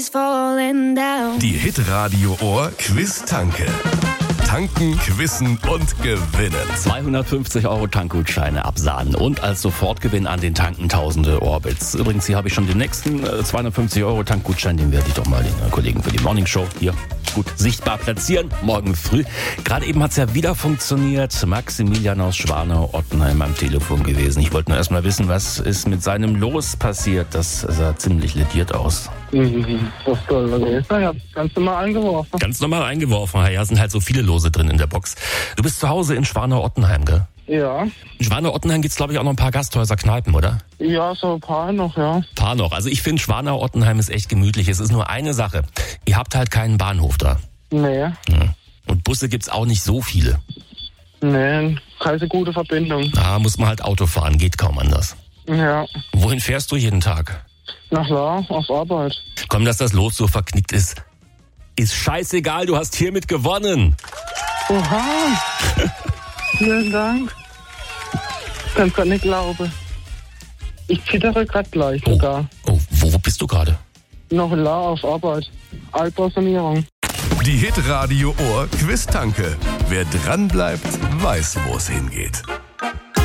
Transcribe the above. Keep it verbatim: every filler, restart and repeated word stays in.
Die Hitradio Ohr Quiz-Tanke. Tanken, quissen und gewinnen. zweihundertfünfzig Euro Tankgutscheine absahnen und als Sofortgewinn an den Tanken tausende Orbits. Übrigens, hier habe ich schon den nächsten äh, zweihundertfünfzig Euro Tankgutschein, den werde ich doch mal den äh, Kollegen für die Morning Show hier gut sichtbar platzieren. Morgen früh. Gerade eben hat es ja wieder funktioniert. Maximilian aus Schwanau-Ottenheim am Telefon gewesen. Ich wollte nur erst mal wissen, was ist mit seinem Los passiert. Das sah ziemlich lediert aus. Mhm. Was soll das jetzt? Ich hab's ganz normal eingeworfen. Ganz normal eingeworfen. Ja, sind halt so viele Lose drin in der Box. Du bist zu Hause in Schwanau-Ottenheim, gell? Ja. In Schwanau-Ottenheim gibt's, glaube ich, auch noch ein paar Gasthäuser, Kneipen, oder? Ja, so ein paar noch, ja. Ein paar noch. Also ich finde, Schwanau-Ottenheim ist echt gemütlich. Es ist nur eine Sache. Ihr habt halt keinen Bahnhof da. Nee. Ja. Und Busse gibt's auch nicht so viele. Nee, keine gute Verbindung. Da muss man halt Auto fahren, geht kaum anders. Ja. Wohin fährst du jeden Tag? Nach La, auf Arbeit. Komm, dass das Los so verknickt ist. Ist scheißegal, du hast hiermit gewonnen. Oha. Vielen Dank. Ich kann's grad nicht glauben. Ich zittere grad gleich Oh, sogar. oh wo, wo bist du gerade? Noch La, auf Arbeit. Altbausanierung. Die Hitradio Ohr Quiz-Tanke. Wer dran bleibt, weiß, wo es hingeht.